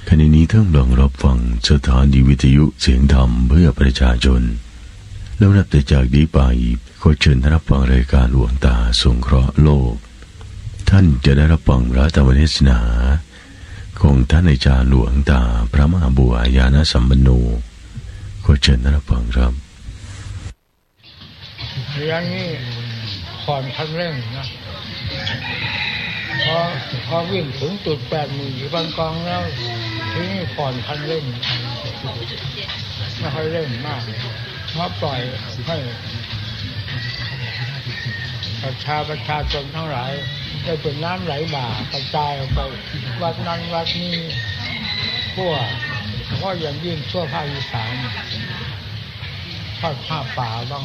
ขณะนี้ท่านกำลังรับฟังสถานีวิทยุเสียงธรรมเพื่อประชาชนแล้วนับแต่จากนี้ไปขอเชิญท่านรับฟังรายการหลวงตาสงเคราะห์โลกท่านจะได้รับฟังพระธรรมเทศนาของท่านอาจารย์หลวงตาพระมหาบัวญาณสัมปันโนขอเชิญท่านรับฟังครับเรื่องนี้ผ่อนคันเร่งนะพอวิ่งถึงจุด80,000 กองแล้วทีนี้ผ่อนคันเร่งไม่ค่อยเร่งมากเพราะปล่อยให้ประชาชนทั้งหลายได้เป็นน้ำไหลบ่ากระจายออกไปวัดนั้นวัดนี้ทั่วเพราะอย่างยิ่งทั่วภาคอีสานทอดผ้าป่าบ้าง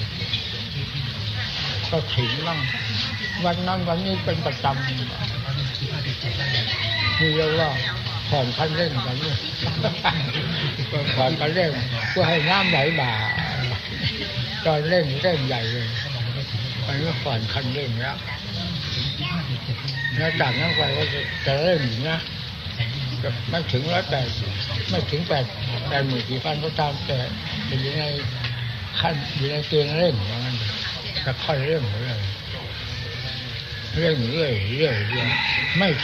ก็ถิ่นบ้างวันนั้นวันนี้เป็นประจำนี่เรียกว่าผ่อนคันเร่งกันนี่ผ่อนคันเร่งเพื่อให้น้ำไหลบ่าตอนเร่งใหญ่เลยอันนี้ผ่อนคันเร่งแล้วจากนั้นไปก็จะเร่งนะไม่ถึง180ไม่ถึง80,000 ก็ตามแต่อยู่ในขั้นอยู่ในเกณฑ์เร่งอย่างนั้นจะค่อยเร่งเลยเร่งเรื่อยไม่ถ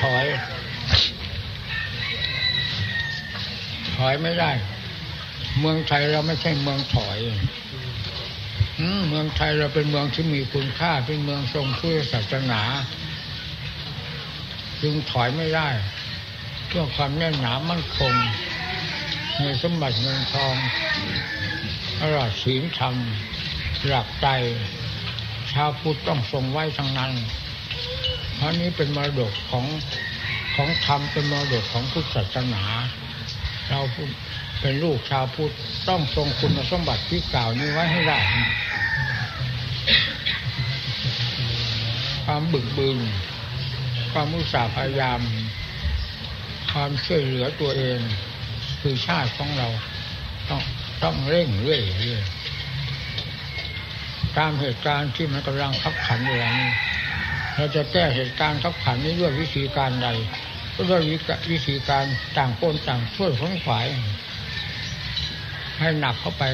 อยไม่ได้เมืองไทยเราไม่ใช่เมืองถอยเมืองไทยเราเป็นเมืองที่มีคุณค่าเป็นเมืองทรงพุทธศาสนาจึงถอยไม่ได้เพื่อความแน่นหนามั่นคงในสมบัติเงินทองตลอดศีลธรรมหลักใจชาวพุทธต้องทรงไว้ทั้งนั้นเพราะนี้เป็นมรดกของธรรมเป็นมรดกของพุทธศาสนาเราเป็นลูกชาวพุทธต้องทรงคุณสมบัติที่กล่าวนี้ไว้ให้ได้ความบึกบึนความอุตสาห์พยายามความช่วยเหลือตัวเองคือชาติของเราต้องเร่งเรื่อยตามเหตุการณ์ที่มันกำลังขับขันอยู่นี้เราจะแก้เหตุการณ์ขับขันนี้ด้วยวิธีการใดก็ด้วยวิธีการต่างคนต่างช่วยทั้งฝ่ายให้หนักเข้าไป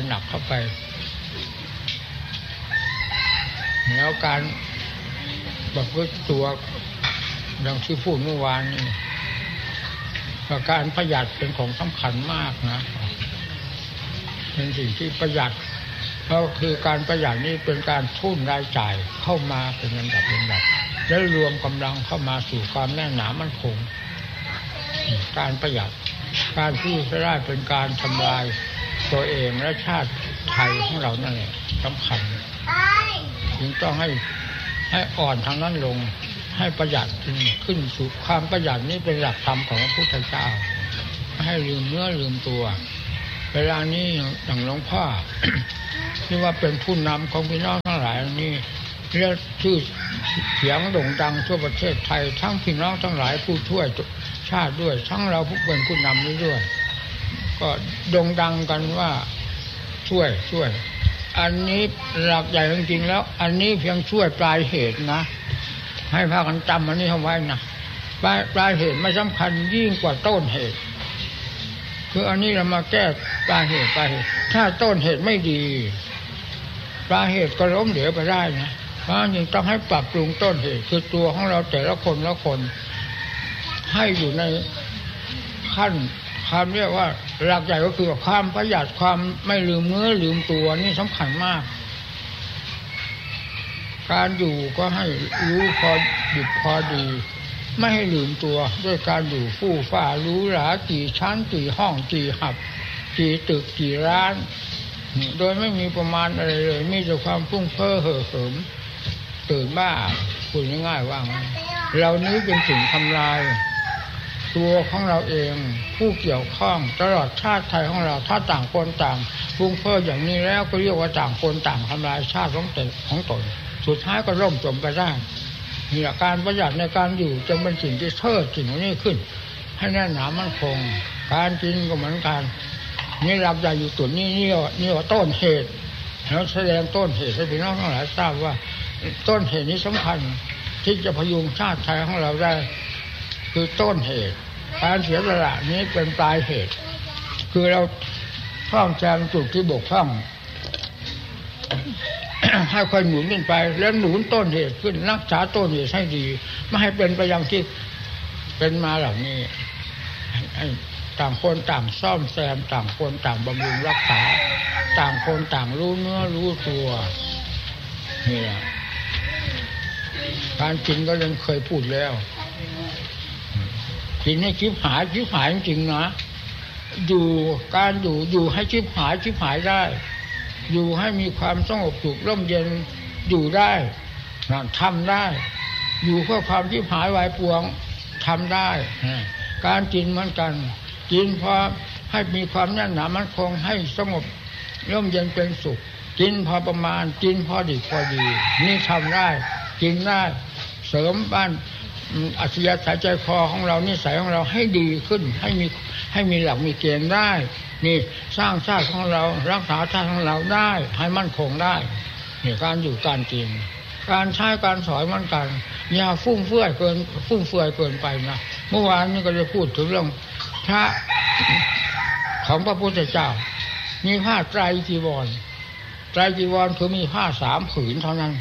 แล้วการแบบว่าตัวอย่างที่พูดเมื่อวานนี่การประหยัดเป็นของสำคัญมากนะเป็นสิ่งที่ประหยัดเพราะคือการประหยัดนี้เป็นการทุ่นรายจ่ายเข้ามาเป็นลำดับและรวมกำลังเข้ามาสู่ความแน่นหนามั่นคงการประหยัดการที่จะได้เป็นการทำลายตัวเองและชาติไทยของเรานั่นแหละสำคัญจึงต้องให้อ่อนทางนั้นลงให้ประหยัดขึ้นสู่ความประหยัดนี้เป็นหลักธรรมของพระพุทธเจ้าให้ลืมเนื้อลืมตัวเวลานี้อย่างหลวงพ่อ ที่ว่าเป็นผู้นำของพี่น้องทั้งหลายนี่เรียกชื่อเสียงโด่งดังทั่วประเทศไทยทั้งพี่น้องทั้งหลายผู้ช่วยชาติด้วยทั้งเราผู้เป็นผู้นำนี้ด้วยก็โด่งดังกันว่าช่วยอันนี้หลักใหญ่จริงๆแล้วอันนี้เพียงช่วยปลายเหตุนะให้พากันจำอันนี้เอาไว้นะปลายเหตุไม่สำคัญยิ่งกว่าต้นเหตุคืออันนี้เรามาแก้ปลายเหตุถ้าต้นเหตุไม่ดีปลายเหตุก็ล้มเหลวไปได้นะเพราะยิ่งต้องให้ปรับปรุงต้นเหตุคือตัวของเราแต่ละคนให้อยู่ในขั้นความเรียกว่าหลักใหญ่ก็คือความประหยัดความไม่ลืมเนื้อลืมตัวนี่สำคัญมากการอยู่ก็ให้รู้พอดิบพอดีไม่ให้ลืมตัวด้วยการอยู่ฟู่ฟ้าหรูหรากี่ชั้นกี่ห้องกี่หับกี่ตึกกี่ร้านโดยไม่มีประมาณอะไรเลยมีแต่ความฟุ้งเฟ้อเห่อเหิมตื่นบ้าพูดง่ายๆว่างั้นเรานี้เป็นสิ่งทำลายตัวของเราเองผู้เกี่ยวข้องตลอดชาติไทยของเราถ้าต่างคนต่างฟุ้งเฟ้ออย่างนี้แล้วก็เรียกว่าต่างคนต่างทำลายชาติของตนสุดท้ายก็ล่มจมไปได้นี่การประหยัดในการอยู่จะเป็นสิ่งที่เทิดสิ่งนี้ขึ้นให้แน่นหนามั่นคงการกินก็เหมือนกันนี่หลักใหญ่อยู่ตัวนี่ว่าต้นเหตุแล้วแสดงต้นเหตุให้พี่น้องทั้งหลายทราบว่าต้นเหตุนี้สำคัญที่จะพยุงชาติไทยของเราได้คือต้นเหตุการเสียสละนี้เป็นปลายเหตุคือเราท่องแจงจุดที่บกพร่องให้ค่อยหนุนขึ้นไปแล้วหนุนต้นเหตุขึ้นรักษาต้นเหตุให้ดีไม่ให้เป็นไปอย่างที่เป็นมาเหล่านี้ต่างคนต่างซ่อมแซมต่างคนต่างบำรุงรักษาต่างคนต่างรู้เนื้อรู้ตัวนี่แหละการกินก็ยังเคยพูดแล้วกินให้ชิบหายจริงๆนะอยู่การอยู่ให้ชิบหายได้อยู่ให้มีความสงบสุขร่มเย็นอยู่ได้ทำได้อยู่เพื่อความชิบหายวายป่วงทำได้การกินเหมือนกันกินพอให้มีความแน่นหนามั่นคงให้สงบร่มเย็นเป็นสุขกินพอประมาณกินพอดีนี่ทำได้กินได้เสริมบ้านอัธยาศัยใจคอของเรานิสัยของเราให้ดีขึ้นให้มีหลักมีเกณฑ์ได้นี่สร้างชาติของเรารักษาชาติของเราได้ให้มั่นคงได้นี่การอยู่การกินการใช้การสอนมันกันอย่าฟุ่มเฟือยเกินไปนะเมื่อวานนี้ก็จะพูดถึงเรื่องพระของพระพุทธเจ้ามีผ้าไตรจีวรคือมีผ้า3 ผืนเท่านั้น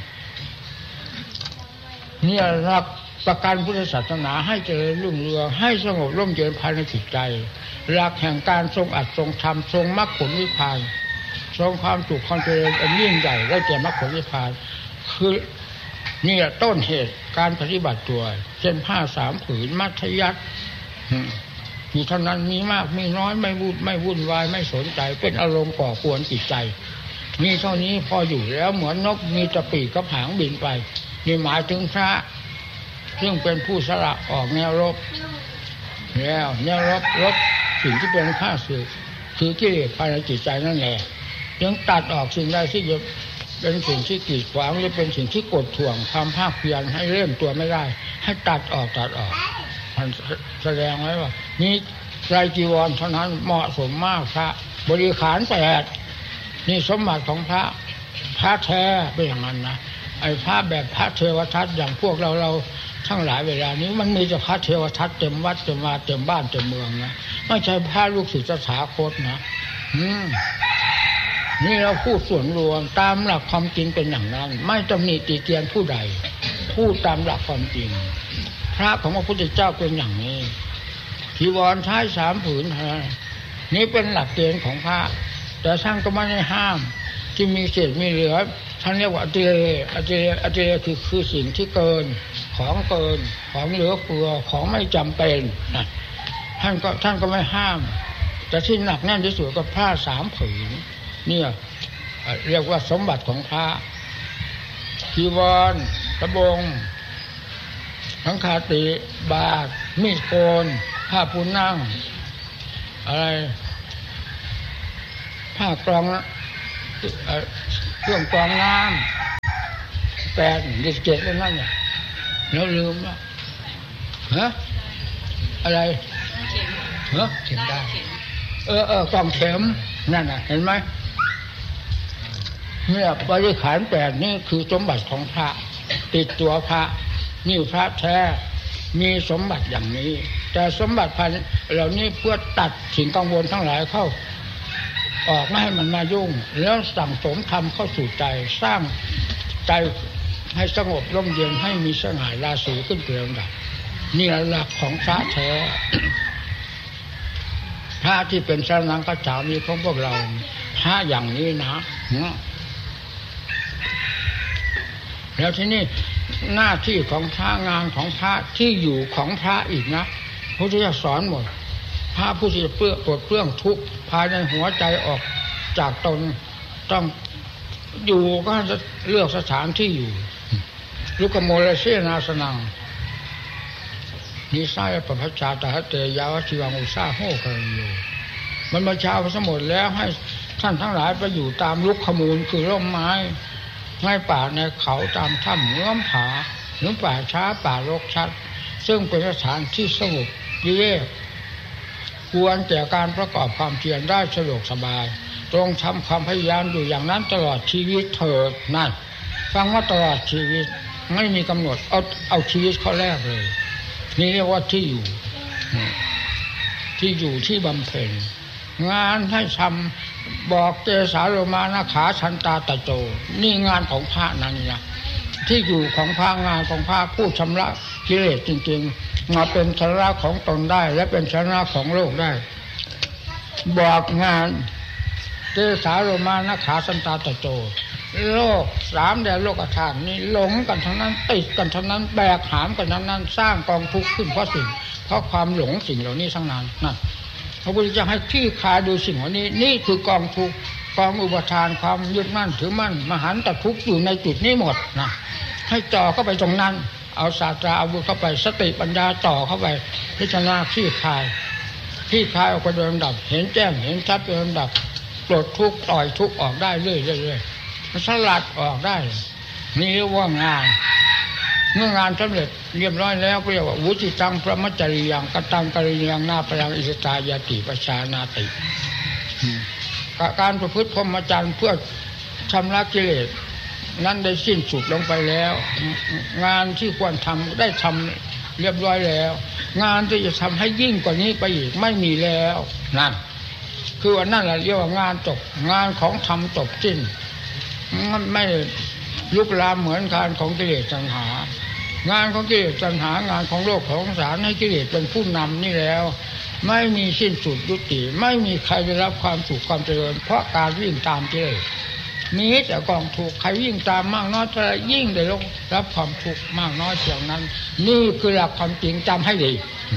เนี่ยรักประกันพุทธศาสนาให้เจริญรุ่งเรืองให้สงบร่มเย็นภายในจิตใจหลักแห่งการทรงอัดทรงธรรมทรงมรรคผลนิพพานทรงความสุขความเจริญอันยิ่งใหญ่ได้แก่มรรคผลนิพพานคือนี่แหละต้นเหตุการปฏิบัติตัวเช่นผ้า3 ผืนมัธยัสถ์มีเท่านั้นมีมากมีน้อยไม่วุ่นวายไม่สนใจเป็นอารมณ์ก่อกวนจิตใจมีเท่านี้พออยู่แล้วเหมือนนกมีแต่ปีกกับหางบินไปนี่หมายถึงพระซึ่งเป็นผู้สละออกแนวรบแล้วแนวรบสิ่งที่เป็นข้าศึกคือกิเลสภายในจิตใจนั่นแหละยังตัดออกสิ่งใดที่จะเป็นสิ่งที่กีดขวางหรือเป็นสิ่งที่กดท่วงความภาคเพียรให้เริ่มตัวไม่ได้ให้ตัดออกมันแสดงไว้ว่านี่ไตรจีวรเท่านั้นเหมาะสมมากพระบริขาร8นี่สมบัติของพระแท้เป็นอย่างนั้นนะไอ้พระแบบพระเทวทัตอย่างพวกเราทั้งหลายเวลานี้มันมีแต่พระเทวทัตเต็มวัดเต็มวาเต็มบ้านเต็มเมืองนะไม่ใช่พระลูกศิษย์สถาคตนะนี่เราพูดส่วนรวมตามหลักความจริงเป็นอย่างนั้นไม่ตำหนิติเตียนผู้ใดพูดตามหลักความจริงพระของพระพุทธเจ้าเป็นอย่างนี้จีวรใช้3 ผืนนี่เป็นหลักเกณฑ์ของพระแต่ท่านก็ไม่ได้ห้ามที่มีเศษมีเหลือท่านเรียกว่าอติเรคือสิ่งที่เกินของเหลือเฟือของไม่จำเป็นนะท่านก็ไม่ห้ามแต่ที่หนักแน่นที่สุดก็ผ้า3 ผืนเนี่ยเรียกว่าสมบัติของพระจีวรตะบงสังฆาติบาตรมีดโกนผ้าปูนั่งอะไรผ้ากรองเครื่องกรองน้ำ8 17แล้วนั่นเนี่ยแล้วลืมว่าอะไรเข็มได้กล่องเข็มนั่นน่ะเห็นไหมเนี่ยบริขาร8นี่คือสมบัติของพระติดตัวพระนี่พระแท้มีสมบัติอย่างนี้แต่สมบัติภายเหล่านี้เพื่อตัดสิ่งกังวลทั้งหลายเข้าออกไม่ให้มันมายุ่งแล้วสั่งสมธรรมเข้าสู่ใจสร้างใจให้สงบร่มเย็นให้มีสง่าราศีขึ้นเป็นลำดับนี่หลักของพระแท้พระที่เป็นสรณังคัจฉามิของพวกเราพระอย่างนี้นะแล้วที่นี่หน้าที่ของพระงานของพระที่อยู่ของพระอีกนะพระพุทธเจ้าสอนหมดพระผู้ที่ปลดเปลื้องทุกข์ภายในหัวใจออกจากตนต้องอยู่ก็จะเลือกสถานที่อยู่ลุกโมเลเสนาสนังนิสัยปภัชชาตาเตยาวชิวังอุสาโหกันอยู่มันมาเช้าสมุดแล้วให้ท่านทั้งหลายไปอยู่ตามลุกขมูลคือร่มไม้ในป่าในเขาตามถ้ำเงื้อมผาหรือป่าช้าป่ารกชัดซึ่งเป็นสถานที่สงบวิเวกควรแก่การประกอบความเพียรได้สะดวกสบายตรงทำความพยายามอยู่อย่างนั้นตลอดชีวิตเถิดนั่นฟังว่าตลอดชีวิตไม่มีกำหนดเอาชีวิตเขาแรกเลยนี่เรียกว่าที่อยู่ที่อยู่ที่บำเพ็ญงานให้ทำบอกเกสาโลมานะขาชันตาตะโจนี่งานของพระนั่นนะที่อยู่ของพระงานของพระผู้ชำระกิเลสจริงๆมาเป็นชนะของตนได้และเป็นชนะของโลกได้บอกงานเกสาโลมานะขาชันตาตะโจโลกสามแดนโลกธาตุนี้หลงกันทั้งนั้นติดกันทั้งนั้นแบกหามกันทั้งนั้นสร้างกองทุกข์ขึ้นเพราะความหลงสิ่งเหล่านี้ทั้งนั้นนั่นพระพุทธเจ้าให้คลี่คลายดูสิ่งเหล่านี้นี่คือกองทุกข์กองอุปทานความยึดมั่นถือมั่นมหันตทุกข์อยู่ในจุดนี้หมดนะให้จ่อเข้าไปตรงนั้นเอาศาสตราอาวุธเข้าไปสติปัญญาจ่อเข้าไปพิจารณาคลี่คลายออกไปโดยลำดับเห็นแจ้งเห็นชัดโดยลำดับปลดทุกข์ปล่อยทุกข์ออกได้เรื่อยๆมันสลัดออกได้นี่เรียกว่างานเมื่องานสำเร็จเรียบร้อยแล้วก็เรียกว่าวุฒิตังพระมัจจริยังกตังกริยังนาปยังอิสตายาติปชานาติการประพฤติพรหมจรรย์เพื่อชำระกิเลสนั้นได้สิ้นสุดลงไปแล้วงานที่ควรทำได้ทำเรียบร้อยแล้วงานที่จะทำให้ยิ่งกว่านี้ไปอีกไม่มีแล้วนั่นคือว่านั่นแหละเรียกว่างานจบงานของธรรมจบสิ้นมันไม่ลุกลามเหมือนงานของกิเลสตัณหางานของกิเลสตัณหางานของโลกของสงสารให้กิเลสเป็นผู้นำนี่แล้วไม่มีสิ้นสุดยุติไม่มีใครได้รับความสุขความเจริญเพราะการวิ่งตามกิเลสมีแต่กองทุกข์ใครวิ่งตามมากน้อยเท่าไรยิ่งได้รับความทุกข์มากน้อยเท่านั้นนี่คือหลักความจริงจำให้ดี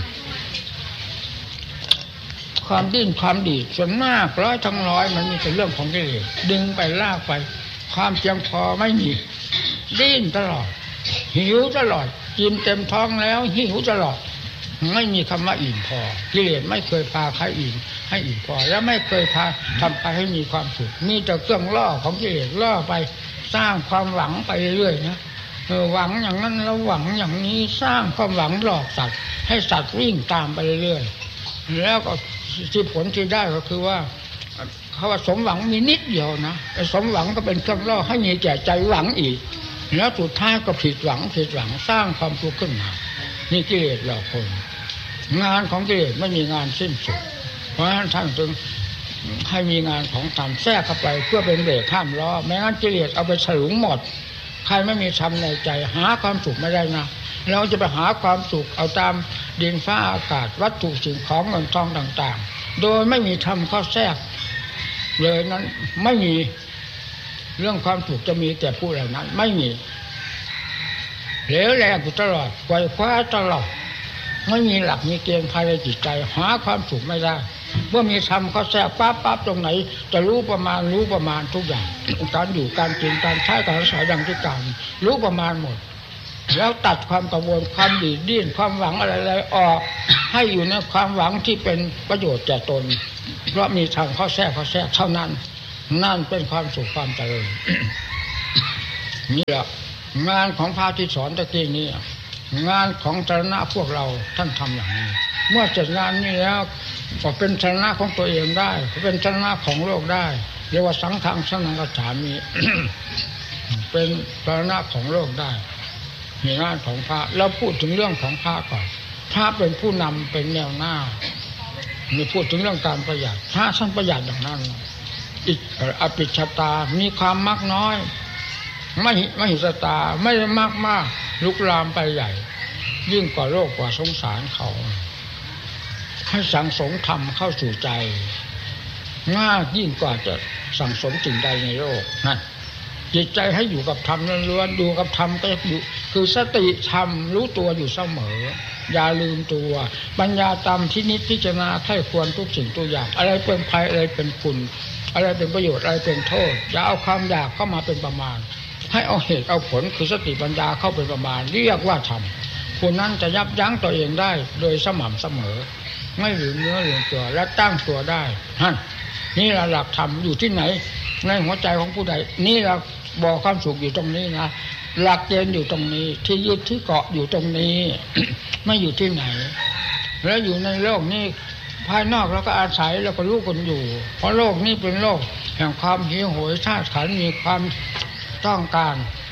ความดิ้นความดีส่วนมากร้อยทั้งร้อยมันมีแต่เรื่องของกิเลสดึงไปลากไปความเพียงพอไม่มีดิ้นตลอดหิวตลอดกินเต็มท้องแล้วหิวตลอดไม่มีคำว่าอิ่มพอกิเลสไม่เคยพาใครอิ่มให้อิ่มพอและไม่เคยพาทำไปให้มีความสุขมีแต่เครื่องล่อของกิเลสล่อไปสร้างความหวังไปเรื่อยๆนะหวังอย่างนั้นแล้วหวังอย่างนี้สร้างความหวังหลอกสัตว์ให้สัตว์วิ่งตามไปเรื่อยๆแล้วก็ที่ผลที่ได้ก็คือว่าเขาว่าสมหวังมีนิดเดียวนะไอ้สมหวังก็เป็นเครื่องล่อให้มีแก่ใจหวังอีกแล้วสุดท้ายก็ผิดหวังสร้างความทุกข์ขึ้นมานี่กิเลสหลอกคนงานของกิเลสไม่มีงานสิ้นสุดเพราะฉะนั้นท่านจึงให้มีงานของธรรมแทรกเข้าไปเพื่อเป็นเบรกห้ามล้อแม้งั้นกิเลสเอาไปฉลุงหมดใครไม่มีธรรมในใจหาความสุขไม่ได้นะเราจะไปหาความสุขเอาตามดินฟ้าอากาศวัตถุสิ่งของเงินทองต่างๆโดยไม่มีธรรมเข้าแทรกเลยนั้นไม่มีเรื่องความสุขจะมีแต่ผู้เหล่านั้นไม่มีเหลวแหลกตลอดไขว่คว้าตลอดไม่มีหลักมีเกณฑ์ภายในจิตใจหาความสุขไม่ได้เมื่อมีธรรมเข้าแทรกปั๊บตรงไหนจะรู้ประมาณทุกอย่างการอยู่การกินการใช้การอาศัยดังที่กล่าวรู้ประมาณหมดแล้วตัดความกังวลความดีดิ้นความหวังอะไรๆออกให้อยู่ในความหวังที่เป็นประโยชน์แก่ตนเพราะมีธรรมเข้าแทรกเท่านั้นนั่นเป็นความสุขความเจริญ นี่แหละงานของพระที่สอนตะกี้นี้งานของสาธารณะพวกเราท่านทำอย่างนี้เมื่อเสร็จงานนี้แล้วก็เป็นสาธารณะของตัวเองได้เป็นสาธารณะของโลกได้เรียกว่าสังฆังสนังกัจฉามิ เป็นสาธารณะของโลกได้มีงานของพระเราพูดถึงเรื่องของพระก่อนพระเป็นผู้นำเป็นแนวหน้ามีพูดถึงเรื่องการประหยัดพระท่านประหยัดอย่างนั้นอภิชตามีความมักน้อยไม่หิสตาไม่ได้มากลุกลามไปใหญ่ยิ่งกว่าโลกกว่าสงสารเขาให้สั่งสมธรรมเข้าสู่ใจง่ายยิ่งกว่าจะสั่งสมสิ่งใดในโลกนั่นจิตใจให้อยู่กับธรรมล้วนๆดูกับธรรมก็อยู่คือสติธรรมรู้ตัวอยู่เสมออย่าลืมตัวปัญญาตามที่นิจพิจารณาไข้ควรทุกสิ่งตัวอย่างอะไรเป็นภัยอะไรเป็นคุณอะไรเป็นประโยชน์อะไรเป็นโทษอย่าเอาความอยากเข้ามาเป็นประมาณให้เอาเหตุเอาผลคือสติปัญญาเข้าเป็นประมาณเรียกว่าธรรมผู้นั้นจะยับยั้งตัวเองได้โดยสม่ำเสมอไม่ลืมเนื้อลืมตัวและตั้งตัวได้นี่แหละหลักธรรมอยู่ที่ไหนในหัวใจของผู้ใดนี่เราบอกความสุขอยู่ตรงนี้นะหลักเกณฑ์อยู่ตรงนี้ที่ยึดที่เกาะอยู่ตรงนี้ ไม่อยู่ที่ไหนแล้วอยู่ในโลกนี้ภายนอกเราก็อาศัยเราก็รู้กันอยู่เพราะโลกนี้เป็นโลกแห่งความหิวโหยธาตุขันธ์มีความต้องการ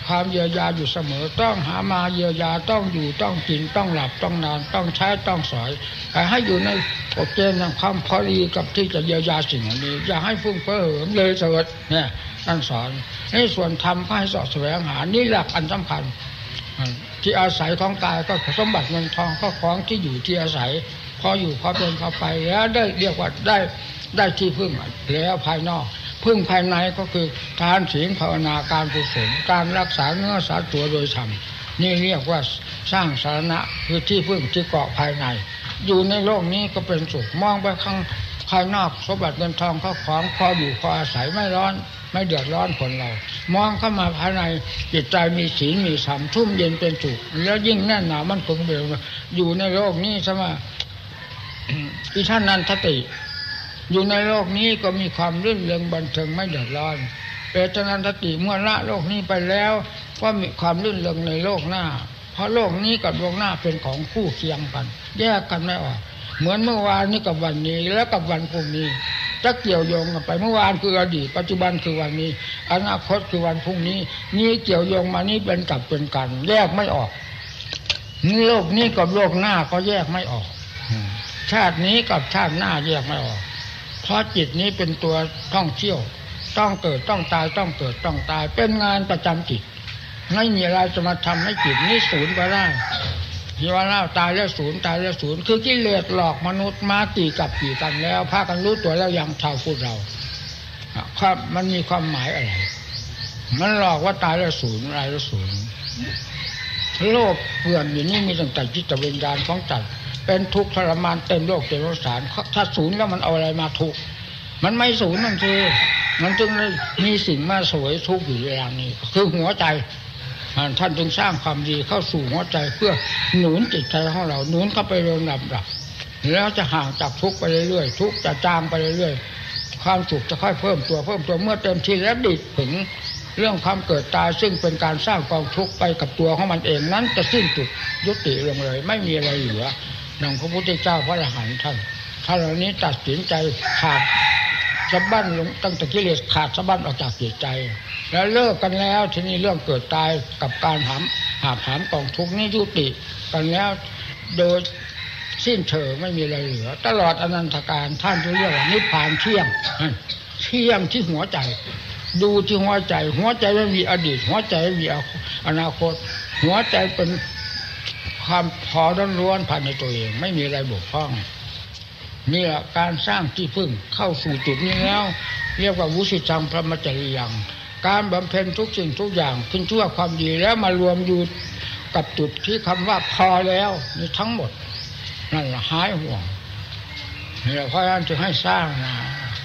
ความเยียวยาอยู่เสมอต้องหามาเยียวยาต้องอยู่ต้องกินต้องหลับต้องนอนต้องใช้ต้องสอยให้อยู่ในกฎเกณฑ์ของความพอดีกับที่จะเยียวยาสิ่งนี้อย่าให้ฟุ้งเฟ้อเหิมเลยเถิดเนี่ยท่านสอนในส่วนธรรมก็ให้เสาะแสวงหานี่หลักอันสำคัญที่อาศัยของกายก็สมบัติเงินทองก็ของที่อยู่ที่อาศัยพออยู่พอเป็นพอไปแล้วได้เรียกว่าได้ที่พึ่งแล้วภายนอกพึ่งภายในก็คือทานศีลภาวนาการกุศลการรักษาเนื้อสาตัวโดยธรรมนี่เรียกว่าสร้างสาระคือที่พึ่งที่เกาะภายในอยู่ในโลกนี้ก็เป็นสุขมองไปข้างภายนอกสมบัติเงินทองเข้าของพออยู่พออาศัยไม่ร้อนไม่เดือดร้อนคนเรามองเข้ามาภายในจิตใจมีศีลมีธรรมชุ่มเย็นเป็นสุขแล้วยิ่งแน่นหนามันคงเบลอยู่ในโลกนี้ใช่ไหมอีท่านนันทติอยู่ในโลกนี้ก็มีความรื่นเริงบันเทิงไม่เดือดร้อนเปตนันทติเมื่อละโลกนี้ไปแล้วก็มีความรื่นเริงในโลกหน้าเพราะโลกนี้กับโลกหน้าเป็นของคู่เคียงกันแยกกันไม่ออกเหมือนเมื่อวานนี้กับวันนี้แล้วกับวันพรุ่งนี้จะเกี่ยวโยงกันไปเมื่อวานคืออดีตปัจจุบันคือวันนี้อนาคตคือวันพรุ่งนี้นี่เกี่ยวโยงมานี่เป็นกับเป็นกันแยกไม่ออกโลกนี้กับโลกหน้าก็แยกไม่ออกชาตินี้กับชาติหน้าแยกไม่ออกเพราะจิตนี้เป็นตัวท่องเที่ยวต้องเกิดต้องตายต้องเกิดต้องตายเป็นงานประจำจิตไม่มีอะไรจะมาทำให้จิตนี้สูญไปได้ที่ว่าเล่าตายแล้วสูญตายแล้วสูญคือกิเลสหลอกมนุษย์มาตีกับตีกันแล้วพากันรู้ตัวแล้วยังชาวพุทธเราครับมันมีความหมายอะไรมันหลอกว่าตายแล้วสูญอะไรแล้วสูญโลกเปื่อนอยู่นี่มีตั้งแต่จิตวิญญาณของใจเป็นทุกข์ทรมานเต็มโลกเต็มสงสารถ้าสูญแล้วมันเอาอะไรมาทุกข์มันไม่สูญมันคือมันจึงมีสิ่งมาสวยทุกข์อยู่เวลานี้คือหัวใจท่านจึงสร้างความดีเข้าสู่หัวใจเพื่อหนุนจิตใจของเราหนุนเข้าไปโดยลำดับแล้วจะห่างจากทุกข์ไปเรื่อยๆทุกข์จะจางไปเรื่อยๆความสุขจะค่อยเพิ่มตัวเมื่อเต็มที่แล้วดิบถึงเรื่องความเกิดตายซึ่งเป็นการสร้างกองทุกข์ไปกับตัวของมันเองนั้นจะสิ้นสุดยุติลงเลยไม่มีอะไรเหลือดังพระพุทธเจ้าพระอรหันต์ท่านเหล่านี้ตัดสินใจขาดสะบั้นลงตั้งแต่กิเลสขาดสะบั้นออกจากจิตใจแล้วเลิกกันแล้วทีนี้เรื่องเกิดตายกับการหามกองทุกข์นี้ยุติกันแล้วโดยสิ้นเชิงไม่มีอะไรเหลือตลอดอนันตกาลท่านจะเรียกว่านิพพานเที่ยงที่หัวใจดูที่หัวใจไม่มีอดีตหัวใจไม่มีอนาคตหัวใจเป็นความพอล้วนๆภายในตัวเองไม่มีอะไรบกพร่องนี่แหละการสร้างที่พึ่งเข้าสู่จุดนี้แล้วเรียกว่าวุสิตังพรหมจริยังการบำเพ็ญทุกสิ่งทุกอย่างขึ้นชั่วความดีแล้วมารวมอยู่กับจุดที่คำว่าพอแล้วนี่ทั้งหมดนั่นหายห่วงนี่แหละเพราะฉะนั้นจึงให้สร้างนะ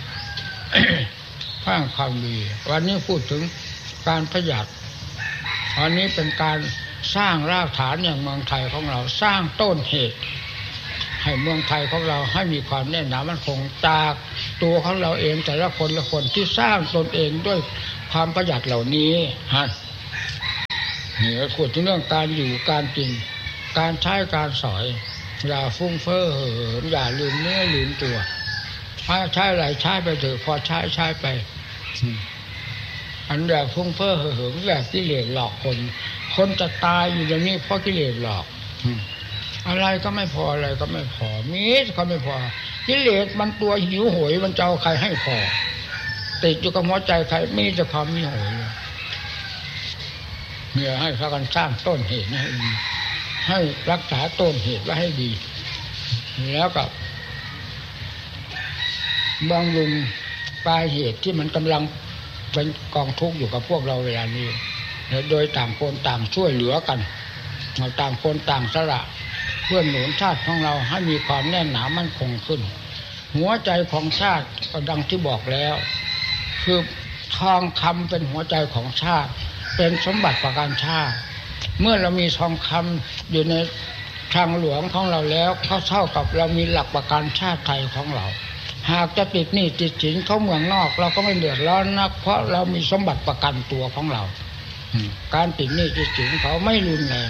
สร้างความดีวันนี้พูดถึงการประหยัดวันนี้เป็นการสร้างรากฐานอย่างเมืองไทยของเราสร้างต้นเหตุให้เมืองไทยของเราให้มีความแน่นหนามั่นคงจากตัวของเราเองแต่ละคนที่สร้างตนเองด้วยความประหยัดเหล่านี้ฮะนี่ก็พูดถึงเรื่องการอยู่การกินการใช้การสอยอย่าฟุ้งเฟ้อเหิมอย่าลืมเนื้อลืมตัวใช้อะไรใช้ไปเถอะพอใช้ไปอันแบบฟุ้งเฟ้อเหิมแบบกิเลสหลอกคนจะตายอยู่อย่างนี้เพราะกิเลสหลอกอะไรก็ไม่พออะไรก็ไม่พอมีก็ไม่พอกิเลสมันตัวหิวโหยมันจะเอาใครให้พอติดอยู่กับหัวใจใครมีแต่ความหิวโหยเนี่ยให้พากันสร้างต้นเหตุให้รักษาต้นเหตุไว้ให้ดีแล้วกับบำรุงปลายเหตุที่มันกำลังเป็นกองทุกข์อยู่กับพวกเราเวลานี้โดยต่างคนต่างช่วยเหลือกันต่างคนต่างสละเพื่อหนุนชาติของเราให้มีความแน่นหนามั่นคงขึ้นหัวใจของชาติก็ดังที่บอกแล้วคือทองคำเป็นหัวใจของชาติเป็นสมบัติประการชาติเมื่อเรามีทองคำอยู่ในทางหลวงของเราแล้วเขาเท่ากับเรามีหลักประกันชาติไทยของเราหากจะติดหนี้ติดสินเขาเมืองนอกเราก็ไม่เดือดร้อนนักเพราะเรามีสมบัติประกันตัวของเราการติดหนี้ติดสินเขาไม่รุนแรง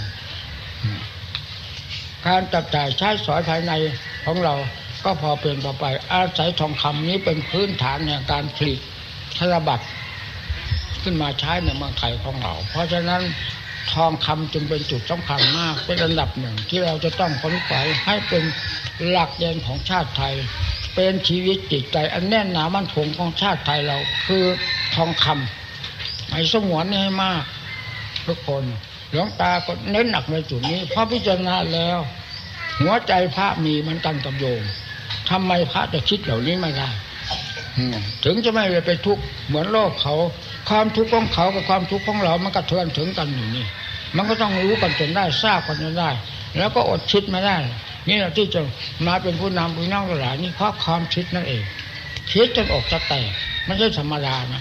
การจับจ่ายใช้สอยภายในของเราก็พอเป็นพอไปอาศัยทองคำนี้เป็นพื้นฐานในการผลิตธนบัตรขึ้นมาใช้ในเมืองไทยของเราเพราะฉะนั้นทองคำจึงเป็นจุดสำคัญมากเป็นอันดับหนึ่งที่เราจะต้องค้นคว้าให้เป็นหลักเกณฑ์ของชาติไทยเป็นชีวิตจิตใจอันแน่นหนามั่นคงของชาติไทยเราคือทองคำให้สงวนให้มากทุกคนหลวงตาก็เน้นหนักในจุดนี้เพราะพิจารณาแล้วหัวใจพระมีมันกันกับโยมทำไมพระจะคิดเหล่านี้ไม่ได้ถึงจะไม่ไปทุกข์เหมือนโลกเขาความทุกข์ของเขากับความทุกข์ของเรามันกระเทือนถึงกันอยู่นี่มันก็ต้องรู้กันจนได้ทราบกันจนได้แล้วก็อดคิดไม่ได้นี่แหละที่จะมาเป็นผู้นำผู้นั่งหลายนี่เพราะความคิดนั่นเองคิดจนอกจะแตกไม่ใช่ธรรมดานะ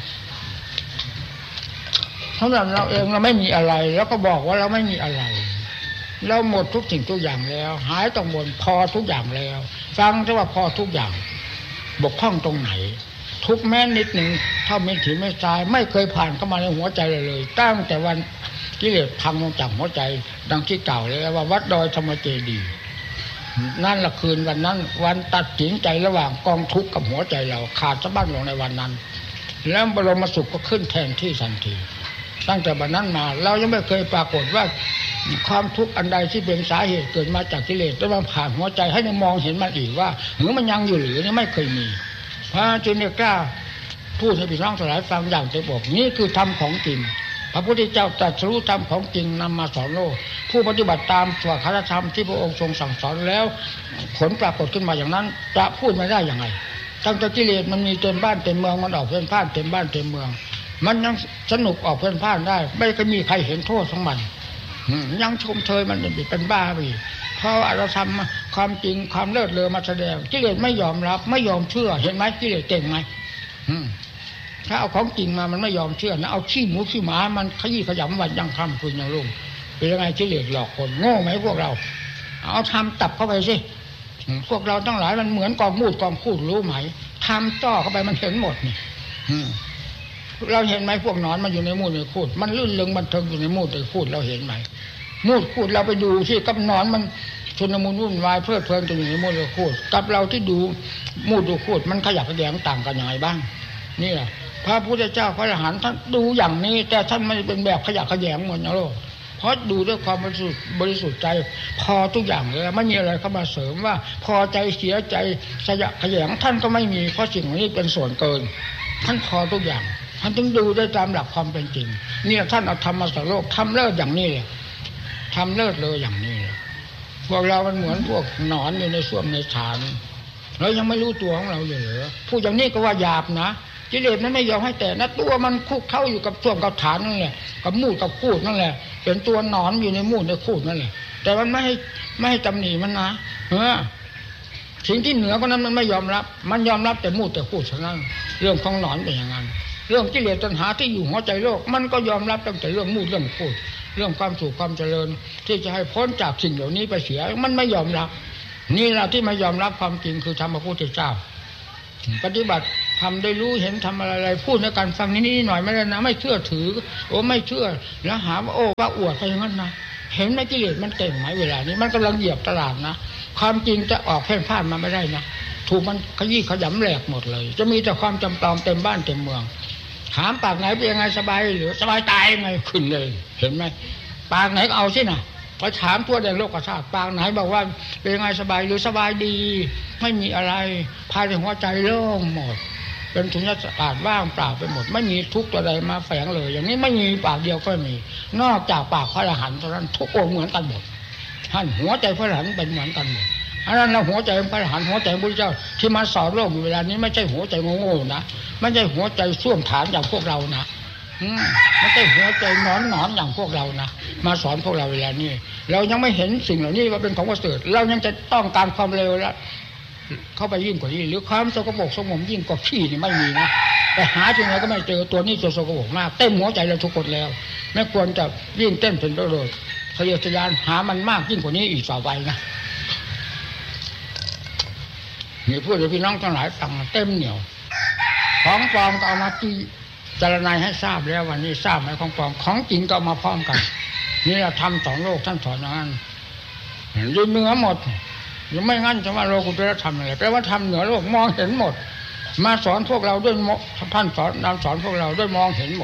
เพราะเราเองเราไม่มีอะไรแล้วก็บอกว่าเราไม่มีอะไรเราหมดทุกสิ่งทุกอย่างแล้วหายต้องหมดพอทุกอย่างแล้วฟังจะว่าพอทุกอย่างบกพร่องตรงไหนทุกแม้นิดหนึ่งเท่าไม่ถือไม่ตายไม่เคยผ่านเข้ามาในหัวใจเลยตั้งแต่วันกิเลสพังลงจากหัวใจดังที่กล่าวเลยว่าวัดดอยธรรมเจดีย์นั่นละคืนวันนั้นวันตัดสินใจระหว่างกองทุกข์กับหัวใจเราขาดสะบั้นลงในวันนั้นแล้วบรมสุขก็ขึ้นแทนที่ทันทีตั้งแต่วันนั้นมาเรายังไม่เคยปรากฏว่าความทุกข์อันใดที่เป็นสาเหตุเกิดมาจากกิเลสแล้วมันผ่านหัวใจให้มองเห็นมันอีกว่าหรือมันยังอยู่หรือนี่ไม่เคยมีพระจึงได้กล้าพูดให้พี่น้องทั้งหลายฟังอย่างเต็มอกนี่คือธรรมของจริงพระพุทธเจ้าตรัสรู้ธรรมของจริงนำมาสอนโลกผู้ปฏิบัติตามสวดคาถาธรรมที่พระองค์ทรงสั่งสอนแล้วผลปรากฏขึ้นมาอย่างนั้นจะพูดไม่ได้อย่างไรตั้งแต่กิเลสมันมีเต็มบ้านเต็มเมืองมันออกเพ่นพ่านเต็มบ้านเต็มเมืองมันยังสนุกออกเพ่นพ่านได้ไม่เคยมีใครเห็นโทษของมันยังชมเชยมันเป็นบ้าไปเพราะเราทำความจริงความเลิศเลอมาแสดงกิเลสไม่ยอมรับไม่ยอมเชื่อเห็นไหมกิเลสเก่งไหมถ้าเอาของจริงมามันไม่ยอมเชื่อนะเอาขี้หมูขี้หมามันขยี้ขยำวันยังค่ำคืนยังรุ่งเป็นยังไงกิเลสหลอกคนโง่ไหมพวกเราเอาทำตับเข้าไปสิพวกเราทั้งหลายมันเหมือนกองมูดกองคูดรู้ไหมทำจ่อเข้าไปมันเห็นหมดนี่เราเห็นไหมพวกนอนมันอยู่ในมูดในคูดมันลื่นเริงมันเทิงอยู่ในมูดในคูดเราเห็นไหมมูดคูดเราไปดูสิกับนอนมันชนมุนวุ่นวายเพลิดเพลินอยู่ในมูดในคูดกับเราที่ดูมูดดูคูดมันขยับขยงต่างกันยังไงบ้างนี่แหละพระพุทธเจ้าพระอรหันต์ท่านดูอย่างนี้แต่ท่านไม่เป็นแบบขยับขยงเหมือนโลกเพราะดูด้วยความบริสุทธิ์ใจพอทุกอย่างเลยไม่มีอะไรเข้ามาเสริมว่าพอใจเสียใจขยับขยงท่านก็ไม่มีเพราะสิ่งนี้เป็นส่วนเกินท่านพอทุกอย่างท่านต้องดูได้ตามหลักความเป็นจริงเนี่ยท่านเอาธรรมมาสอนโลกทำเลิศอย่างนี้เลยทำเลิศเลยอย่างนี้เลยพวกเรามันเหมือนพวกหนอนอยู่ในส้วมในฐานเรายังไม่รู้ตัวของเราอยู่เหรอพูดอย่างนี้ก็ว่าหยาบนะกิเลสนั้นไม่ยอมให้แต่นะตัวมันคุกเข้าอยู่กับส้วมกับฐานนั่นแหละกับมูดกับคูดนั่นแหละเป็นตัวหนอนอยู่ในมูดในคูดนั่นแหละแต่มันไม่ให้ตำหนิมันนะสิ่งที่เหนือก็นั้นมันไม่ยอมรับมันยอมรับแต่มูดแต่คูดเท่านั้นเรื่องของหนอนเป็นอย่างนั้นเรื่องกิเลสตัณหาที่อยู่หัวใจโลกมันก็ยอมรับตั้งแต่เรื่องมูดเรื่องคูดเรื่องความสุขความเจริญที่จะให้พ้นจากสิ่งเหล่านี้ไปเสียมันไม่ยอมรับนี่แหละที่ไม่ยอมรับความจริงคือธรรมพระพุทธเจ้าปฏิบัติทำได้รู้เห็นทำอะไรพูดในการฟังนิดหน่อยไม่ได้นะไม่เชื่อถือโอ้ไม่เชื่อแล้วหาว่าโอ้ว่าอวดไปอย่างนั้นนะเห็นไหมกิเลสมันเก่งไหมเวลานี้มันกำลังเหยียบตลาดนะความจริงจะออกแพ่นพ่านมาไม่ได้นะถูกมันขยี้ขยำแหลกหมดเลยจะมีแต่ความจำปลอมเต็มบ้านเต็มเมืองถามปากไหนเป็นยังไงสบายหรือสบายตายยังไงขึ้นเลยเห็นไหมปากไหนก็เอาสินะพอถามทั่วแดนโลกธาตุปางไหนบอกว่าเป็นยังไงสบายหรือสบายดีไม่มีอะไรภายในหัวใจโล่งหมดเป็นสุญญากาศว่างเปล่าไปหมดไม่มีทุกข์ตัวใดมาแฝงเลยอย่างนี้ไม่มีปากเดียวก็มีนอกจากปากพระอรหันต์เท่านั้นทุกองค์เหมือนกันหมดท่านหัวใจพระอรหันต์เป็นเหมือนกันหมดอันนั้นเราหัวใจพระอรหันต์หัวใจพระพุทธเจ้าที่มาสอนโลกอยู่เวลานี้ไม่ใช่หัวใจโง่ๆนะไม่ใช่หัวใจส้วมฐานอย่างพวกเรานะไม่ใช่หัวใจนอนอย่างพวกเรานะมาสอนพวกเราเวลานี้เรายังไม่เห็นสิ่งเหล่านี้ว่าเป็นของประเสริฐเรายังจะต้องการความเร็วแล้วเข้าไปยิ่งกว่านี้หรือความสกปรกสมมยิ่งกว่าขี้นี่ไม่มีนะแต่หาที่ไหนก็ไม่เจอตัวนี้ตัวสกปรกมากเต็มหัวใจเราทุกคนแล้วไม่ควรจะยิ่งเต้นเป็นโดดทะเยอทะยานหามันมากยิ่งกว่านี้อีกต่อไปนะมีผู้พี่น้องทั้งหลายตั้งเต็มเหนียวของปลอมก็เอามาที่จารณาให้ทราบแล้ววันนี้ทราบไหมของปลอมของจริงก็มาพร้อมกันนี่เราทำสอนโลกท่านสอนอย่างนั้นยืนเหนือหมดยังไม่งั้นจะว่าโลกุตตรธรรมอะไรแปลว่าทำเหนือโลกมองเห็นหมดมาสอนพวกเราด้วยท่านสอนพวกเราด้วยมองเห็นหมด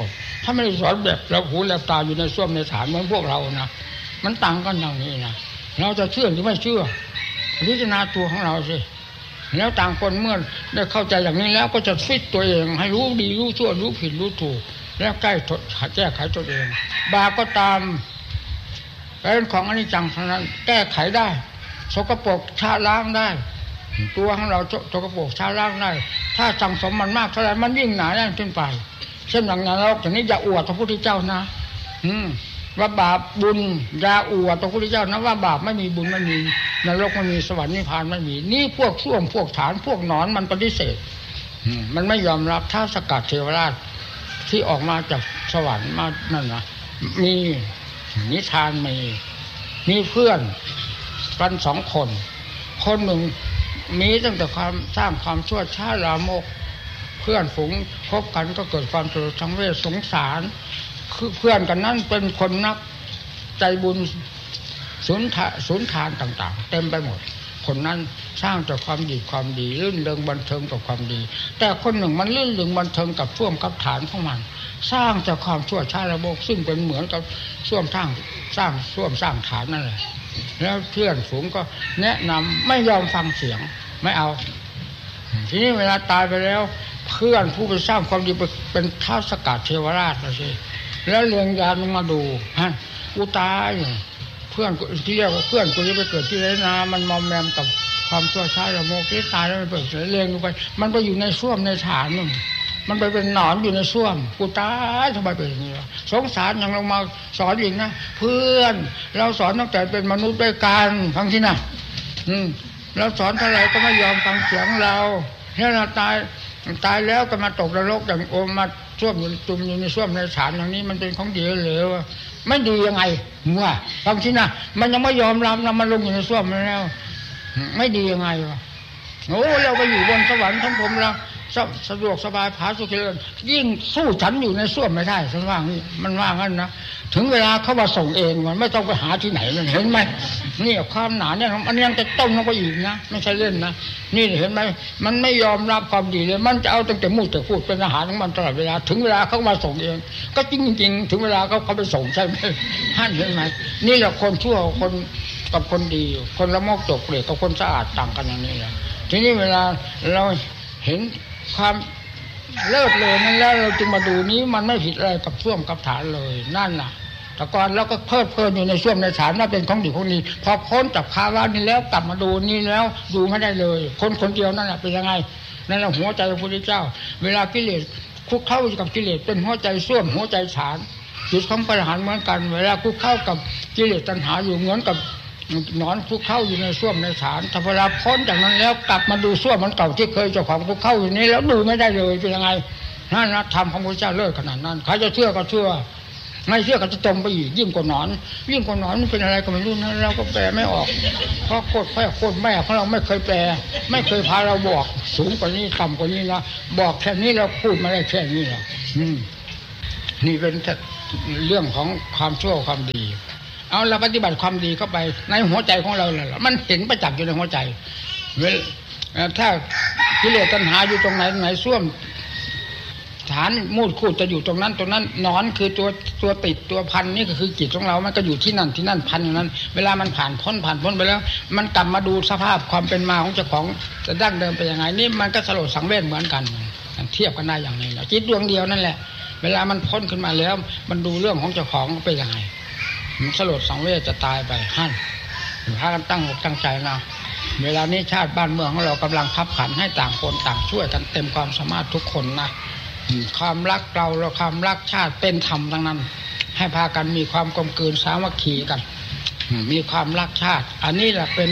ถ้าไม่ได้สอนแบบเราหูแลบตาอยู่ในส้วมในฐานเหมือนพวกเรานะมันต่างกันอย่างนี้นะเราจะเชื่อหรือไม่เชื่อพิจารณาตัวของเราสิแล้วต่างคนเมื่อได้เข้าใจอย่างนี้แล้วก็จะฟิตตัวเองให้รู้ดีรู้ชั่วรู้ผิดรู้ถูกแล้วแก้ไขตัวเองบาปก็ตามเป็นของอนิจจังเท่านั้นแก้ไขได้สกปรกชะล้างได้ตัวของเราสกปรกชะล้างได้ถ้าสั่งสมมันมากเท่าไหร่มันยิ่งหนาแน่นขึ้นไปเช่นอย่างนรกอย่างนี้อย่าอวดพระพุทธเจ้านะว่าบาปบุญอย่าอวดพระพุทธเจ้านะว่าบาปไม่มีบุญไม่มีนรกไม่มีสวรรค์นิพพานไม่มีนี่พวกส้วมพวกฐานพวกหนอนมันปฏิเสธมันไม่ยอมรับท้าวสกัดเทวราชที่ออกมาจากสวรรค์มานั่นนะมีนิทานมีเพื่อนกัน2 คนคนหนึ่งมีตั้งแต่ความสร้างความชั่วช้าลามกเพื่อนฝูงคบกันก็เกิดความสลดสังเวชสงสารคือเพื่อนกันนั้นเป็นคนนักใจบุญสุนทานต่างๆเต็มไปหมดคนนั้นสร้างจากความดีลื่นเริงบันเทิงกับความดีแต่คนหนึ่งมันลื่นเริงบันเทิงกับส้วมกับฐานของมันสร้างจากความชั่วช้าระบกซึ่งเป็นเหมือนกับส้วมสร้างส้วมสร้างฐานนั่นแหละแล้วเพื่อนฝูงก็แนะนำไม่ยอมฟังเสียงไม่เอาทีนี้เวลาตายไปแล้วเพื่อนผู้ไปสร้างความดีเป็นท้าวสกัดเทวราชนะสิแล้วเรียงยานมาดูฮะอุตายเพื่อนที่เรียกว่าเพื่อนกูจะไปเกิดที่ไรนามันมอมแมมกับความชั่วช้าระโมกที่ตายแล้วมันเปิดเรียงลงไปมันไปอยู่ในส้วมในฐานนู่นมันไปเป็นหนอนอยู่ในส้วมกูตายทำไมเป็นอย่างนี้สงสารอย่างลงมาสอนอีกนะเพื่อนเราสอนตั้งแต่เป็นมนุษย์ด้วยกันฟังที่นะเราสอนเท่าไหร่ก็ไม่ยอมฟังเสียงเราแล้วเราตายแล้วก็มาตกนรกอย่างโอมมาส้วมจุ่มอยู่ในส้วมในฐานอย่างนี้มันเป็นของดีหรือไม่ดียังไงมั่วฟังที่นะมันยังไม่ยอมรับนะมันลงอยู่ในส้วมแล้วไม่ดียังไงวะโอ้เราไปอยู่บนสวรรค์ทั้งผมเราสะดวกสบายผาสุขเจริญยิ่งสู้ฉันอยู่ในส้วมไม่ได้ฉันว่างี้มันว่างั้นนะถึงเวลาเขามาส่งเองมันไม่ต้องไปหาที่ไหนมันเห็นไหมนี่ความหนาเนี่ยมันยังจะต้มลงไปอีกนะไม่ใช่เล่นนะนี่เห็นไหมมันไม่ยอมรับความดีเลยมันจะเอาตั้งแต่มูดแต่พูดเป็นอาหารของมันตลอดเวลาถึงเวลาเขามาส่งเองก็จริงๆถึงเวลาเขาไปส่งใช่ไหมท่านเห็นไหมนี่แหละคนชั่วคนกับคนดีคนละโมกจกเปลือกกับคนสะอาดต่างกันอย่างนี้แหละทีนี้เวลาเราเห็นความเลิศเลยนั่นแล้วเราจึงมาดูนี้มันไม่ผิดอะไรกับส้วมกับฐานเลยนั่นน่ะแต่ก่อนเราก็เพลินอยู่ในส้วมในฐานว่าเป็นของดีของดีพอพ้นจากภาวะนี้แล้วกลับมาดูนี่แล้วดูไม่ได้เลยคนเดียวนั่นแหละเป็นยังไงนั่นแหละหัวใจพระพุทธเจ้าเวลากิเลสคุกเข้ากับกิเลสเป็นหัวใจส้วมหัวใจฐานจิตของพระอรหันต์เหมือนกันเวลาคุกเข้ากับกิเลสตัณหาอยู่เหมือนกับนอนคุกเข้าอยู่ในส้วมในฐานถ้าเวลาพ้นจากนั้นแล้วกลับมาดูส้วมมันเก่าที่เคยเจ้าของคุกเข้าอยู่นี้แล้วดูไม่ได้เลยเป็นยังไงนั่นนะธรรมของพระเจ้าเลิศขนาดนั้นใครจะเชื่อก็เชื่อไม่เชื่อก็จะจมไปอีกยิ่งกว่าหนอนมันเป็นอะไรก็ไม่รู้นะเราก็แปลไม่ออกเพราะโคตรแม่ของเราไม่เคยแปลไม่เคยพาเราบอกสูงกว่านี้ต่ำกว่านี้นะบอกแค่นี้เราพูดมาได้แค่นี้แหละนี่เป็นเรื่องของความชั่วความดีเอาเราปฏิบัติความดีเข้าไปในหัวใจของเราเลยมันเห็นประจักษ์อยู่ในหัวใจถ้ากิเลสตัณหาอยู่ตรงไหนส้วมฐานมูดคูดจะอยู่ตรงนั้นนอนคือตัวติดตัวพันนี่ก็คือจิตของเรามันก็อยู่ที่นั่นพันอย่างนั้นเวลามันผ่านพ้นไปแล้วมันกลับมาดูสภาพความเป็นมาของเจ้าของจะดั้งเดิมเป็นยังไงนี่มันก็สลดสังเวชเหมือนกันเทียบกันได้อย่างนี้จิตดวงเดียวนั่นแหละเวลามันพ้นขึ้นมาแล้วมันดูเรื่องของเจ้าของเป็นยังไงมันสลดสังเวชจะตายไปหั่นพากันตั้งอกตั้งใจนะเวลานี้ชาติบ้านเมืองของเรากำลังคับขันให้ต่างคนต่างช่วยกันเต็มความสามารถทุกคนนะความรักเราความรักชาติเป็นธรรมทั้งนั้นให้พากันมีความกลมกลืนสามัคคีกันมีความรักชาติอันนี้แหละเป็น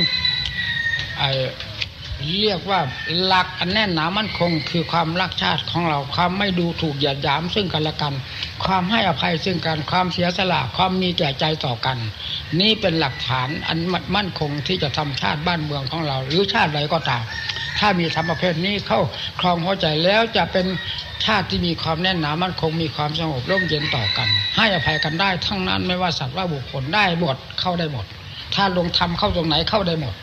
เรียกว่าหลักอันแน่นหนามั่นคงคือความรักชาติของเราความไม่ดูถูกเหยียดหยามซึ่งกันและกันความให้อภัยซึ่งกันความเสียสละความมีแก่ใจต่อกันนี่เป็นหลักฐานอันมั่นคงที่จะทำชาติบ้านเมืองของเราหรือชาติใดก็ตามถ้ามีธรรมประเภทนี้เข้าครองหัวใจแล้วจะเป็นชาติที่มีความแน่นหนามั่นคงมีความสงบร่มเย็นต่อกันให้อภัยกันได้ทั้งนั้นไม่ว่าสัตว์ว่าบุคคลได้หมดเข้าได้หมดถ้าลงธรรมเข้าตรงไหนเข้าได้หมด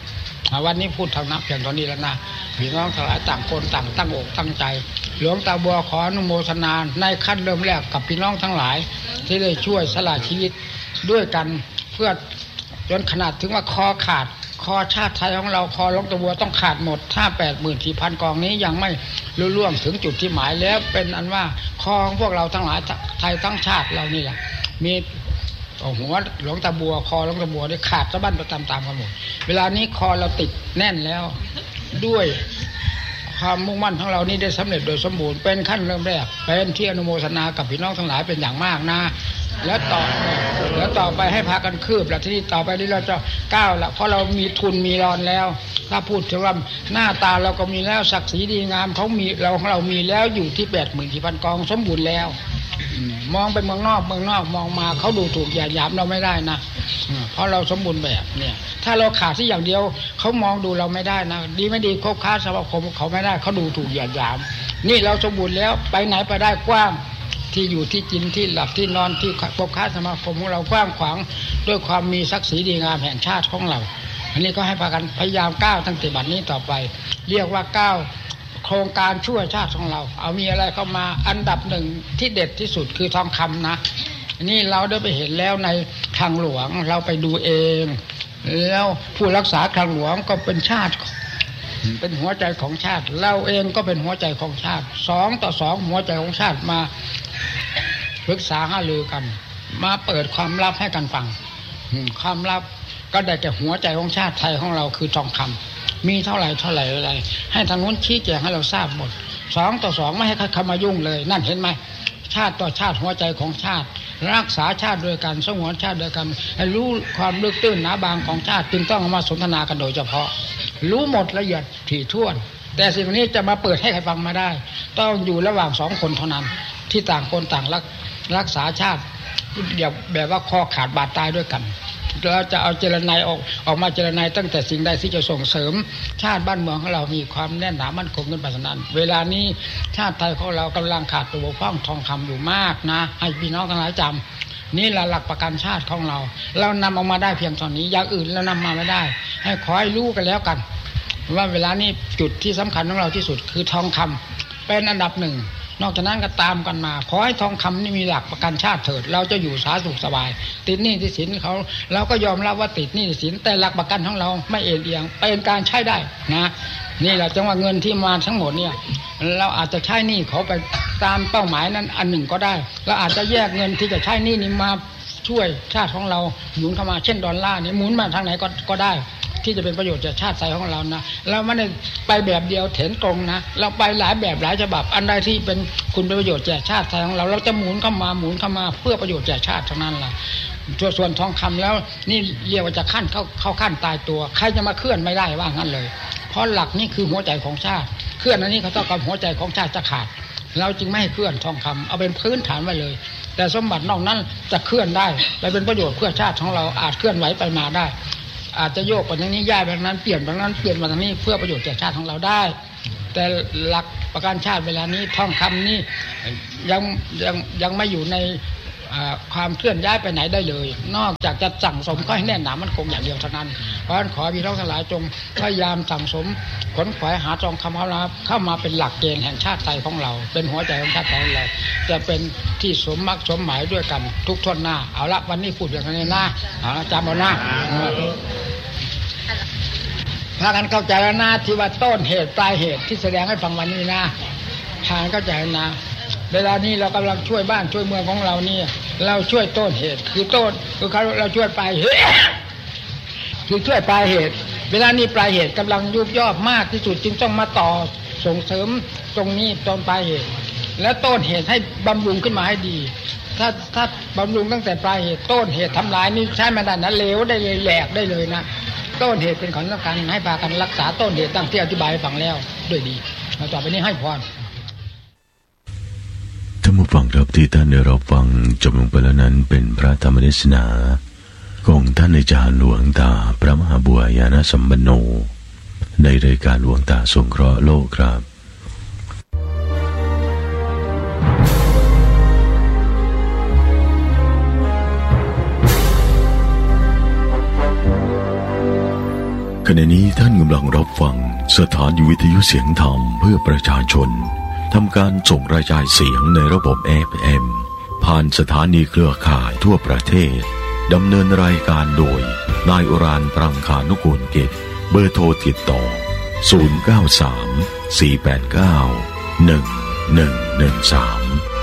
วันนี้พูดทางนับเพียงเท่านี้แล้วนะพี่น้องทั้งหลายต่างคนต่างตั้งอกตั้งใจหลวงตาบัวขออนุโมทนาในขั้นเริ่มแรกกับพี่น้องทั้งหลายที่ได้ช่วยสละชีวิตด้วยกันเพื่อจนขนาดถึงว่าคอขาดคอชาติไทยของเราคอหลวงตาบัวต้องขาดหมดถ้า 84,000 กองนี้ยังไม่ลุล่วงถึงจุดที่หมายแล้วเป็นอันว่าคอของพวกเราทั้งหลายไทยทั้งชาติเรานี่แหละมีหัวหลวงตาบัวคอหลวงตาบัวได้ขาดสะบั้นไปตามๆกันหมดเวลานี้คอเราติดแน่นแล้วด้วยความมุ่งมั่นของเรานี่ได้สำเร็จโดยสมบูรณ์เป็นขั้นเริ่มแรกเป็นที่อนุโมทนากับพี่น้องทั้งหลายเป็นอย่างมากนะแล้วต่อไปให้พากันคืบแล้วที่นี่ต่อไปนี้เราจะก้าวละเพราะเรามีทุนมีรอนแล้วถ้าพูดถึงว่าหน้าตาเราก็มีแล้วศักดิ์ศรีดีงามเขามีเราของเรามีแล้วอยู่ที่ 84,000 กองสมบูรณ์แล้วมองไปเมืองนอกมองมาเขาดูถูกหยามเราไม่ได้นะเพราะเราสมบูรณ์แบบเนี่ยถ้าเราขาดที่อย่างเดียวเขามองดูเราไม่ได้นะดีไม่ดีคบค้าสมาคมเขาไม่ได้เขาดูถูกหยามนี่เราสมบูรณ์แล้วไปไหนไปได้กว้างที่อยู่ที่กินที่หลับที่นอนที่คบค้าสมาคมของเรากว้างขวางด้วยความมีศักดิ์ศรีดีงามแห่งชาติของเราอันนี้ก็ให้พากันพยายามก้าวตั้งแต่บัดนี้ต่อไปเรียกว่าก้าวโครงการช่วยชาติของเราเอามีอะไรเข้ามาอันดับหนึ่งที่เด็ดที่สุดคือทองคำนะนี่เราได้ไปเห็นแล้วในคลังหลวงเราไปดูเองแล้วผู้รักษาคลังหลวงก็เป็นชาติเป็นหัวใจของชาติเราเองก็เป็นหัวใจของชาติ2-2หัวใจของชาติมาปรึกษาหารือกันมาเปิดความลับให้กันฟังความลับก็ได้แก่หัวใจของชาติไทยของเราคือทองคำมีเท่าไหร่อะไรให้ทางนู้นชี้แจงให้เราทราบหมด2-2ไม่ให้ใครเข้ามายุ่งเลยนั่นเห็นไหมชาติต่อชาติหัวใจของชาติรักษาชาติด้วยกันสงวนชาติด้วยกันให้รู้ความลึกตื้นหนาบางของชาติจึงต้องมาสนทนากันโดยเฉพาะรู้หมดละเอียดถี่ถ้วนแต่สิ่งนี้จะมาเปิดให้ใครฟังมาได้ต้องอยู่ระหว่าง2คนเท่านั้นที่ต่างคนต่างรักษาชาติเดี๋ยวแบบว่าคอขาดบาดตายด้วยกันเราจะเอาเจรไนออกมาเจรไนตั้งแต่สิ่งใดที่จะส่งเสริมชาติบ้านเมืองของเรามีความแน่นหนามั่นคงขึ้นไปนั้นเวลานี้ชาติไทยของเรากำลังขาดตัวบกพร่องทองคำอยู่มากนะให้พี่น้องทั้งหลายจำนี่แหละหลักประกันชาติของเรานำออกมาได้เพียงเท่านี้อย่างอื่นเรานำมาไม่ได้ให้ขอให้รู้กันแล้วกันว่าเวลานี้จุดที่สำคัญของเราที่สุดคือทองคำเป็นอันดับหนึ่งนอกจากนั้นก็ตามกันมาขอให้ทองคำนี่มีหลักประกันชาติเถิดเราจะอยู่สาสุขสบายติดหนี้ติดสินเขาเราก็ยอมรับว่าติดหนี้ติดสินแต่หลักประกันของเราไม่เอียงเป็นการใช้ได้นะนี่แหละจังว่าเงินที่มาทั้งหมดเนี่ยเราอาจจะใช้หนี้เขาไปตามเป้าหมายนั้นอันหนึ่งก็ได้เราอาจจะแยกเงินที่จะใช้หนี้นี้มาช่วยชาติของเราหมุนเข้ามาเช่นดอลลาร์นี่หมุนมาทางไหนก็ได้ที่จะเป็นประโยชน์แก่ชาติไทยของเรานะเราไม่ได้ไปแบบเดียวเถนตรงนะเราไปหลายแบบหลายฉบับอันใดที่เป็นคุณประโยชน์แก่ชาติไทยของเราเราจะหมุนเข้ามาเพื่อประโยชน์แก่ชาติทั้งนั้นล่ะส่วนทองคำแล้วนี่เรียกว่าจะขั้นเข้าขั้นตายตัวใครจะมาเคลื่อนไม่ได้ว่างั้นเลยเพราะหลักนี่คือหัวใจของชาติเคลื่อนอันนี้เขาต้องการหัวใจของชาติจะขาดเราจึงไม่ให้เคลื่อนทองคำเอาเป็นพื้นฐานไว้เลยแต่สมบัตินอกนั้นจะเคลื่อนได้ไปเป็นประโยชน์เพื่อชาติของเราอาจเคลื่อนไหวไปมาได้อาจจะโยกไปทางนี้ย้ายไปทางนั้นเปลี่ยนไปทางนั้นเปลี่ยนมาทางนี้เพื่อประโยชน์แก่ชาติของเราได้แต่หลักประกันชาติเวลานี้ทองคำนี่ยังไม่อยู่ในความเคลื่อนย้ายไปไหนได้เลยนอกจากจะสั่งสมก็ให้แน่นหนามันคงอย่างเดียวเท่านั้นเพราะฉะนั้นขอพี่น้องทั้งหลายจงพยายามสั่งสมขนขวายหาทองคำเข้ามาเป็นหลักเกณฑ์แห่งชาติไทยของเราเป็นหัวใจของชาติไทยของเราจะเป็นที่สมมักสมหมายด้วยกันทุกทนหน้าเอาละวันนี้พูดอย่างนี้นะเอาละจำเอาหน้าพากันเข้าใจแล้วนะที่ว่าต้นเหตุปลายเหตุที่แสดงให้ฟังวันนี้นะพากันเข้าใจนะเวลานี้เรากำลังช่วยบ้านช่วยเมืองของเรานี่เราช่วยต้นเหตุคือต้นคือเราช่วยปลายเหตุคือช่วยปลายเหตุเวลานี้ปลายเหตุกำลังยุบย่อมากที่สุดจึงต้องมาต่อส่งเสริมตรงนี้ต้นปลายเหตุและต้นเหตุให้บำรุงขึ้นมาให้ดีถ้าบำรุงตั้งแต่ปลายเหตุต้นเหตุทำลายนี่ใช้ไม่ได้นะเลวได้เลยแหลกได้เลยนะต้นเหตุเป็นของสำคัญให้พากันรักษาต้นเหตุตั้งที่อธิบายให้ฟังแล้วด้วยดีต่อไปนี้ให้พรท่านผู้ฟังครับที่ท่านได้รับฟังจบลงไปแล้วนั้นเป็นพระธรรมเทศนาของท่านอาจารย์หลวงตาพระมหาบัวยานสัมปันโนในรายการหลวงตาสงเคราะห์โลกครับขณะนี้ท่านกำลังรับฟังสถานีวิทยุเสียงธรรมเพื่อประชาชนทำการส่งกระจายเสียงในระบบ FM ผ่านสถานีเครือข่ายทั่วประเทศดำเนินรายการโดยนายอุรานต์ ปรังคานุกูลกิจเบอร์โทรติดต่อ093 489 1113